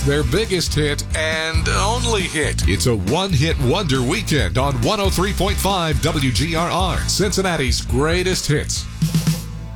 their biggest hit and only hit. It's a one-hit wonder weekend on 103.5 WGRR, Cincinnati's greatest hits.